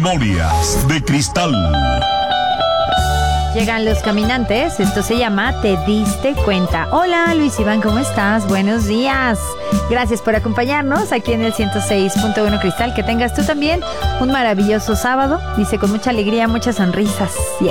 Memorias de Cristal. Llegan los caminantes, esto se llama Te Diste Cuenta. Hola Luis Iván, ¿cómo estás? Buenos días. Gracias por acompañarnos aquí en el 106.1 Cristal. Que tengas tú también un maravilloso sábado. Dice con mucha alegría, muchas sonrisas.